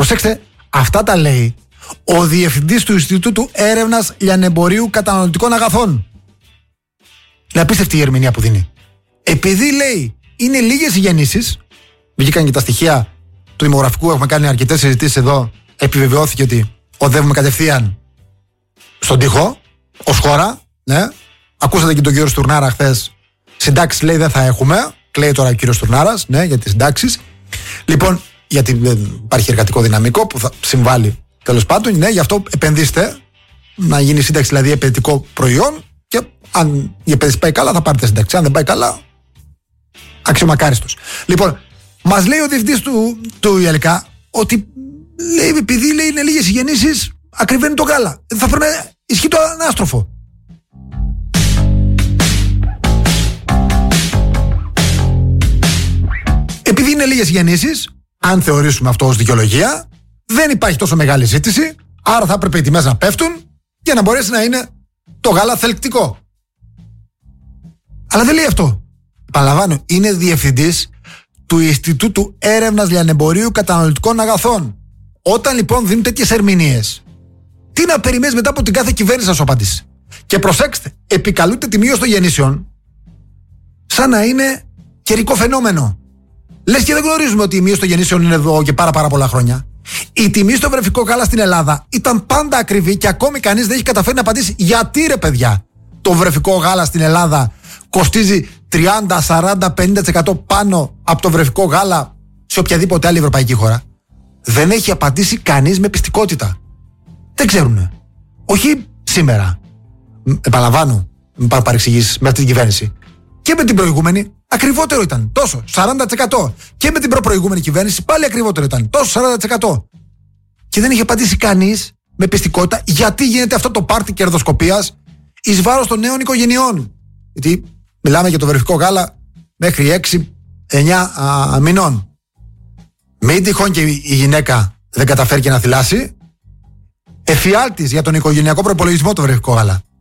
Προσέξτε, αυτά τα λέει ο διευθυντής του Ινστιτούτου Έρευνας Λιανεμπορίου Καταναλωτικών Αγαθών. Είναι απίστευτη η ερμηνεία που δίνει. Επειδή λέει είναι λίγες οι γεννήσεις, βγήκαν και τα στοιχεία του δημογραφικού, έχουμε κάνει αρκετές συζητήσεις εδώ, επιβεβαιώθηκε ότι οδεύουμε κατευθείαν στον τοίχο, ως χώρα. Ναι. Ακούσατε και τον κύριο Στουρνάρα χθες. Συντάξεις λέει δεν θα έχουμε. Κλαίει τώρα ο κύριος Στουρνάρας, ναι, για τις συντάξεις. Λοιπόν, γιατί δεν υπάρχει εργατικό δυναμικό που θα συμβάλλει τέλος πάντων, ναι, γι' αυτό επενδύστε να γίνει σύνταξη, δηλαδή επενδυτικό προϊόν, και αν η επένδυση πάει καλά θα πάρετε σύνταξη. Αν δεν πάει καλά, αξιομακάριστος. Λοιπόν, μας λέει ο διευθυντής του ΙΕΛΚΑ ότι λέει, επειδή λέει είναι λίγες οι γεννήσεις, ακριβένει το γάλα. Θα πρέπει να ισχύει το ανάστροφο. Επειδή είναι λίγες γεννήσεις, αν θεωρήσουμε αυτό ως δικαιολογία, δεν υπάρχει τόσο μεγάλη ζήτηση, άρα θα έπρεπε οι τιμές να πέφτουν για να μπορέσει να είναι το γάλα θελκτικό. Αλλά δεν λέει αυτό. Παραλαμβάνω, είναι διευθυντής του Ινστιτούτου Έρευνας Λιανεμπορίου Καταναλωτικών Αγαθών. Όταν λοιπόν δίνουν τέτοιες ερμηνείες, τι να περιμένεις μετά από την κάθε κυβέρνηση να σου απαντήσει? Και προσέξτε, επικαλούνται τη μείωση των γεννήσεων σαν να είναι καιρικό φαινόμενο. Λες και δεν γνωρίζουμε ότι η μείωση των γεννήσεων είναι εδώ και πάρα πολλά χρόνια. Η τιμή στο βρεφικό γάλα στην Ελλάδα ήταν πάντα ακριβή και ακόμη κανείς δεν έχει καταφέρει να απαντήσει γιατί, ρε παιδιά, το βρεφικό γάλα στην Ελλάδα κοστίζει 30, 40, 50% πάνω από το βρεφικό γάλα σε οποιαδήποτε άλλη ευρωπαϊκή χώρα. Δεν έχει απαντήσει κανείς με πιστικότητα. Δεν ξέρουν. Όχι σήμερα. Επαναλαμβάνω, μην πάρω παρεξηγήσεις με αυτή την κυβέρνηση. Και με την προηγούμενη ακριβότερο ήταν. Τόσο, 40%. Και με την προηγούμενη κυβέρνηση πάλι ακριβότερο ήταν. Τόσο, 40%. Και δεν είχε απαντήσει κανείς με πιστικότητα γιατί γίνεται αυτό το πάρτι κερδοσκοπίας εις βάρος των νέων οικογενειών. Γιατί μιλάμε για το βρεφικό γάλα μέχρι 6-9 μηνών. Μην τυχόν και η γυναίκα δεν καταφέρει και να θυλάσει. Εφιάλτης για τον οικογενειακό προπολογισμό το βρεφικό γάλα.